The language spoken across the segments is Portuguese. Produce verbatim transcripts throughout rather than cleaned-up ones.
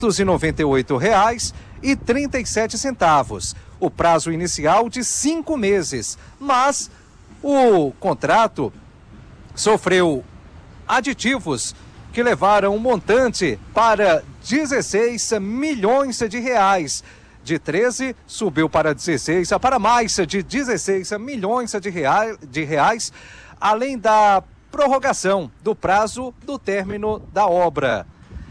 duzentos e noventa e oito reais e trinta e sete centavos. O prazo inicial de cinco meses, mas o contrato sofreu aditivos que levaram o montante para dezesseis milhões de reais. De treze subiu para dezesseis, para mais de dezesseis milhões de reais, de reais, além da prorrogação do prazo do término da obra.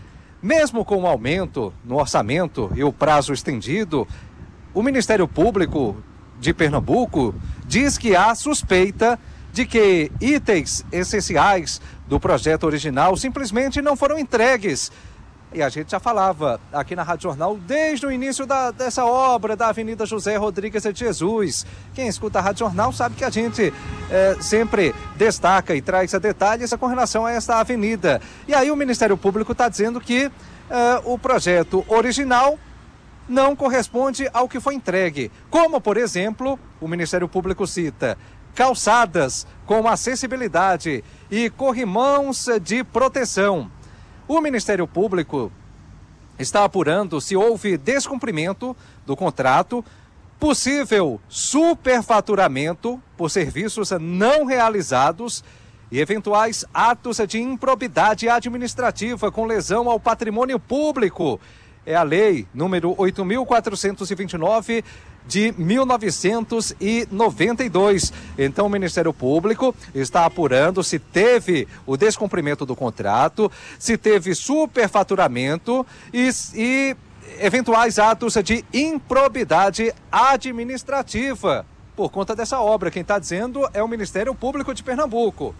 Mesmo com o aumento no orçamento e o prazo estendido, o Ministério Público de Pernambuco diz que há suspeita de que itens essenciais do projeto original simplesmente não foram entregues. E a gente já falava aqui na Rádio Jornal desde o início da, dessa obra da Avenida José Rodrigues de Jesus. Quem escuta a Rádio Jornal sabe que a gente é, sempre destaca e traz detalhes com relação a esta avenida. E aí o Ministério Público está dizendo que é, o projeto original não corresponde ao que foi entregue. Como, por exemplo, o Ministério Público cita calçadas com acessibilidade e corrimãos de proteção. O Ministério Público está apurando se houve descumprimento do contrato, possível superfaturamento por serviços não realizados e eventuais atos de improbidade administrativa com lesão ao patrimônio público. É a lei número oito mil quatrocentos e vinte e nove de mil novecentos e noventa e dois. Então o Ministério Público está apurando se teve o descumprimento do contrato, se teve superfaturamento e, e eventuais atos de improbidade administrativa por conta dessa obra. Quem está dizendo é o Ministério Público de Pernambuco.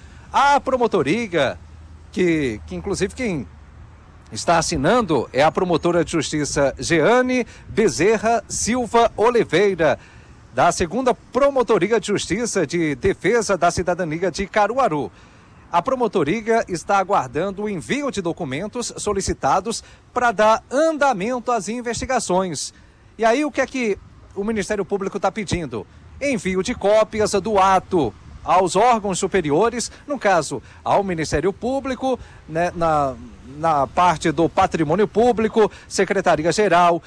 A promotoria, que, que inclusive quem está assinando é a promotora de justiça Jeane Bezerra Silva Oliveira, da segunda Promotoria de Justiça de Defesa da Cidadania de Caruaru. A promotoria está aguardando o envio de documentos solicitados para dar andamento às investigações. E aí o que é que o Ministério Público está pedindo? Envio de cópias do ato aos órgãos superiores, no caso, ao Ministério Público, né, na, na parte do Patrimônio Público, Secretaria-Geral,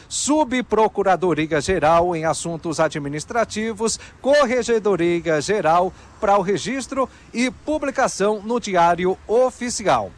Subprocuradoria-Geral em Assuntos Administrativos, Corregedoria-Geral para o registro e publicação no Diário Oficial.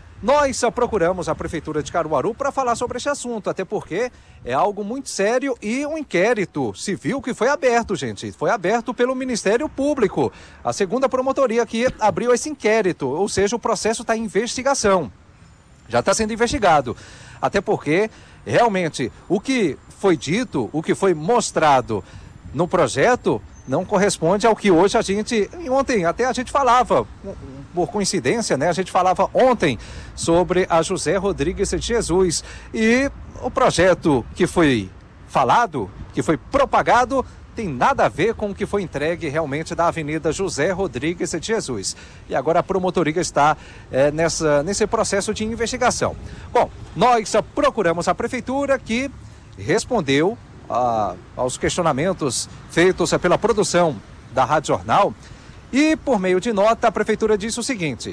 Nós procuramos a Prefeitura de Caruaru para falar sobre esse assunto, até porque é algo muito sério e um inquérito civil que foi aberto, gente. Foi aberto pelo Ministério Público, a segunda promotoria que abriu esse inquérito, ou seja, o processo está em investigação. Já está sendo investigado, até porque realmente o que foi dito, o que foi mostrado no projeto não corresponde ao que hoje a gente, ontem até a gente falava, por coincidência, né? A gente falava ontem sobre a José Rodrigues de Jesus e o projeto que foi falado, que foi propagado, tem nada a ver com o que foi entregue realmente da Avenida José Rodrigues de Jesus. E agora a promotoria está é, nessa, nesse processo de investigação. Bom, nós procuramos a Prefeitura que respondeu a, aos questionamentos feitos pela produção da Rádio Jornal e, por meio de nota, a Prefeitura disse o seguinte: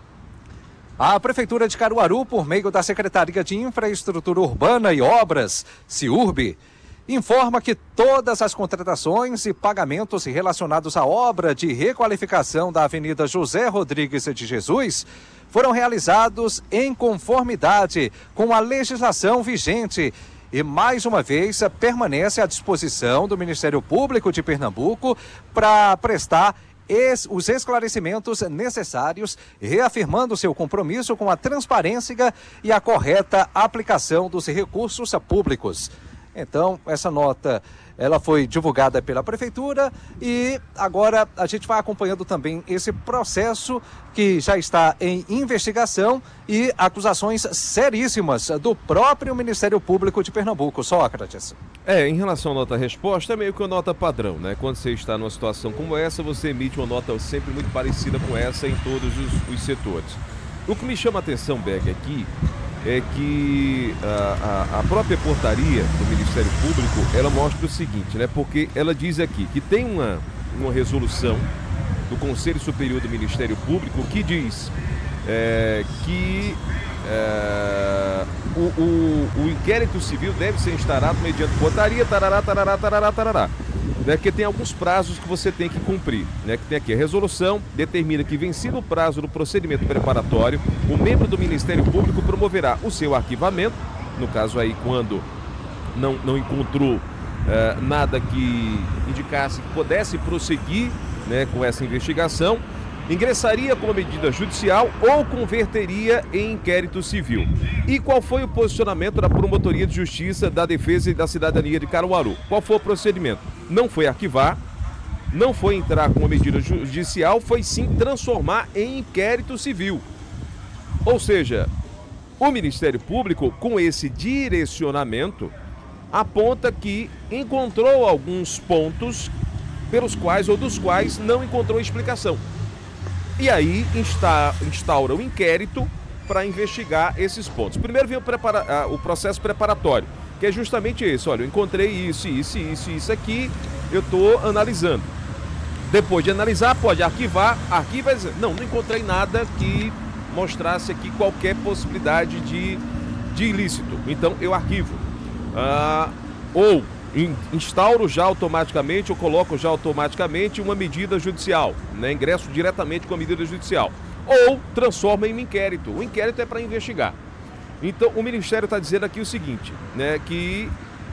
a Prefeitura de Caruaru, por meio da Secretaria de Infraestrutura Urbana e Obras, SIURB, informa que todas as contratações e pagamentos relacionados à obra de requalificação da Avenida José Rodrigues de Jesus foram realizados em conformidade com a legislação vigente e, mais uma vez, permanece à disposição do Ministério Público de Pernambuco para prestar es, os esclarecimentos necessários, reafirmando seu compromisso com a transparência e a correta aplicação dos recursos públicos. Então, essa nota, ela foi divulgada pela Prefeitura e agora a gente vai acompanhando também esse processo que já está em investigação e acusações seríssimas do próprio Ministério Público de Pernambuco. Sócrates. É, em relação à nota-resposta, é meio que uma nota padrão, né? Quando você está numa situação como essa, você emite uma nota sempre muito parecida com essa em todos os, os setores. O que me chama a atenção, Berg, aqui é que a, a, a própria portaria do Ministério Público, ela mostra o seguinte, né? Porque ela diz aqui que tem uma, uma resolução do Conselho Superior do Ministério Público que diz é, que é, o, o, o inquérito civil deve ser instaurado mediante portaria, tarará, tarará, tarará, tarará. Né, que tem alguns prazos que você tem que cumprir, né, que tem aqui a resolução, determina que vencido o prazo do procedimento preparatório, o membro do Ministério Público promoverá o seu arquivamento, no caso aí quando não, não encontrou eh, nada que indicasse que pudesse prosseguir, né, com essa investigação, ingressaria com a medida judicial ou converteria em inquérito civil. E qual foi o posicionamento da Promotoria de Justiça da Defesa e da Cidadania de Caruaru? Qual foi o procedimento? Não foi arquivar, não foi entrar com a medida judicial, foi sim transformar em inquérito civil. Ou seja, o Ministério Público, com esse direcionamento, aponta que encontrou alguns pontos pelos quais ou dos quais não encontrou explicação. E aí insta, instaura o inquérito para investigar esses pontos. Primeiro vem o, prepara, o processo preparatório, que é justamente esse. Olha, eu encontrei isso, isso, isso, isso aqui, eu estou analisando. Depois de analisar, pode arquivar, arquiva e dizer, não, não encontrei nada que mostrasse aqui qualquer possibilidade de, de ilícito. Então eu arquivo. Ah, ou instauro já automaticamente ou coloco já automaticamente uma medida judicial, né? Ingresso diretamente com a medida judicial. Ou transforma em um inquérito. O inquérito é para investigar. Então o Ministério está dizendo aqui o seguinte, né? Que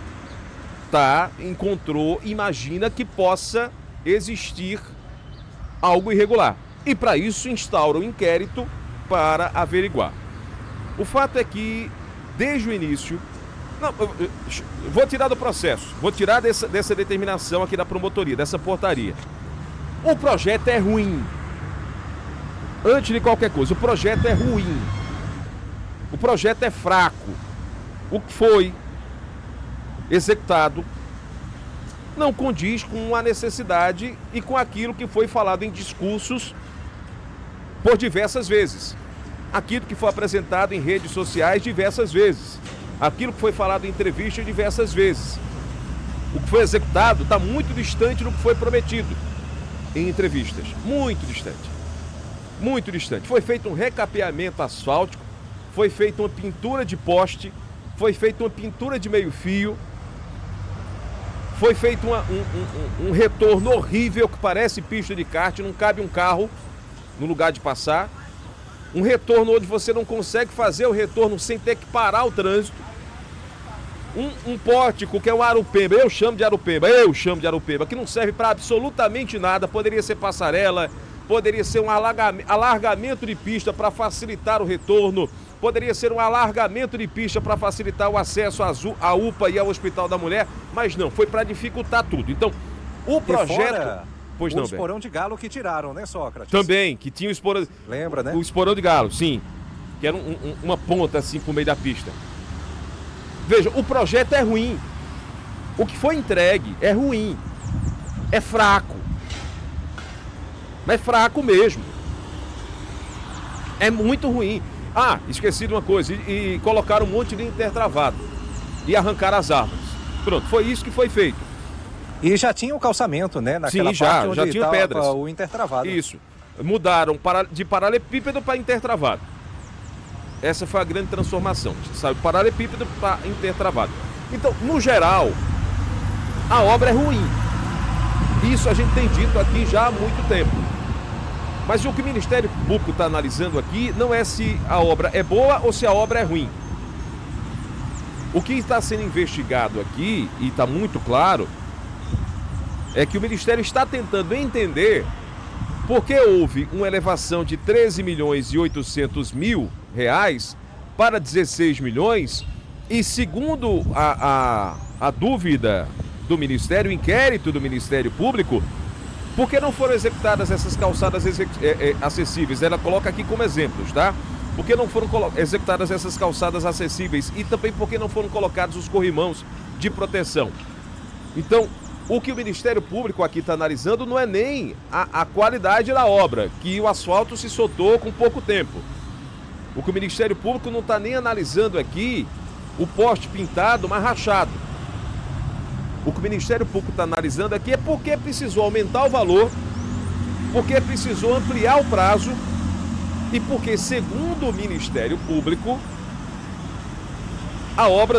tá, encontrou, imagina que possa existir algo irregular. E para isso instaura o inquérito para averiguar. O fato é que, desde o início, não, eu, eu, eu vou tirar do processo, vou tirar dessa, dessa determinação aqui da promotoria, dessa portaria. O projeto é ruim. Antes de qualquer coisa, o projeto é ruim. O projeto é fraco. O que foi executado não condiz com a necessidade e com aquilo que foi falado em discursos por diversas vezes. Aquilo que foi apresentado em redes sociais diversas vezes. Aquilo que foi falado em entrevista diversas vezes. O que foi executado está muito distante do que foi prometido em entrevistas. Muito distante. Muito distante. Foi feito um recapeamento asfáltico, foi feita uma pintura de poste, foi feita uma pintura de meio-fio, foi feito uma, um, um, um retorno horrível que parece pista de kart, não cabe um carro no lugar de passar. Um retorno onde você não consegue fazer o retorno sem ter que parar o trânsito. Um, um pórtico que é um arupemba, eu chamo de arupemba, eu chamo de arupemba, que não serve para absolutamente nada, poderia ser passarela, poderia ser um alargamento, alargamento de pista para facilitar o retorno, poderia ser um alargamento de pista para facilitar o acesso à U P A e ao Hospital da Mulher, mas não, foi para dificultar tudo. Então, o projeto... Fora, pois o não, esporão de galo que tiraram, né, Sócrates? Também, que tinha o esporão... Lembra, né? O esporão de galo, sim, que era um, um, uma ponta assim por meio da pista. Veja, o projeto é ruim. O que foi entregue é ruim. É fraco. Mas é fraco mesmo. É muito ruim. Ah, esqueci de uma coisa. E, e colocaram um monte de intertravado. E arrancaram as árvores. Pronto, foi isso que foi feito. E já tinha o calçamento, né? Naquela Sim, já, parte onde já tinha pedras. O intertravado. Isso. Mudaram para, de paralelepípedo para intertravado. Essa foi a grande transformação. Saiu paralelepípedo para intertravado. Então, no geral, a obra é ruim. Isso a gente tem dito aqui já há muito tempo. Mas o que o Ministério Público está analisando aqui não é se a obra é boa ou se a obra é ruim. O que está sendo investigado aqui, e está muito claro, é que o Ministério está tentando entender por que houve uma elevação de treze milhões e oitocentos mil reais para dezesseis milhões e, segundo a, a, a dúvida do Ministério, o inquérito do Ministério Público, por que não foram executadas essas calçadas é, é, acessíveis? Ela coloca aqui como exemplos, tá? Por que não foram executadas essas calçadas acessíveis e também por que não foram colocados os corrimãos de proteção? Então, o que o Ministério Público aqui está analisando não é nem a, a qualidade da obra, que o asfalto se soltou com pouco tempo. O que o Ministério Público não está nem analisando aqui o poste pintado, mas rachado. O que o Ministério Público está analisando aqui é porque precisou aumentar o valor, porque precisou ampliar o prazo e porque, segundo o Ministério Público, a obra